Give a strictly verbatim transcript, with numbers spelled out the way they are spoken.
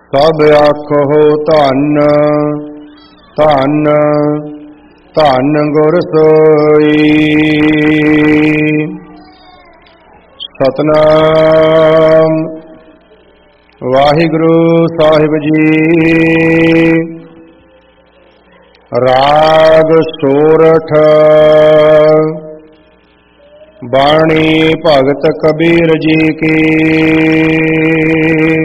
ਸਭ ਆਖੋ ਧੰਨ ਧੰਨ ਧੰਨ ਗੁਰ ਸੋਈ। ਸਤਨਾਮ ਵਾਹਿਗੁਰੂ ਸਾਹਿਬ ਜੀ। ਰਾਗ ਸੋਰਠ ਬਾਣੀ ਭਗਤ ਕਬੀਰ ਜੀ ਕੀ।